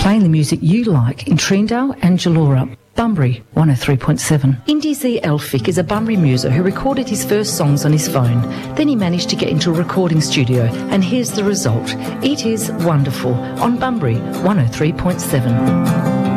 playing the music you like in Treendale and Jallora. Bunbury 103.7. Indy Z Elphick is a Bunbury muser who recorded his first songs on his phone. Then he managed to get into a recording studio, and here's the result. It is wonderful on Bunbury 103.7.